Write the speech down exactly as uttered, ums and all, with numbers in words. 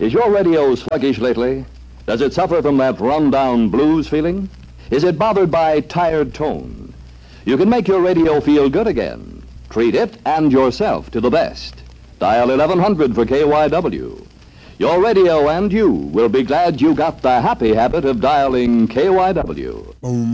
Is your radio sluggish lately? Does it suffer from that run-down blues feeling? Is it bothered by tired tone? You can make your radio feel good again. Treat it and yourself to the best. Dial eleven hundred for K Y W. Your radio and you will be glad you got the happy habit of dialing K Y W. Boom.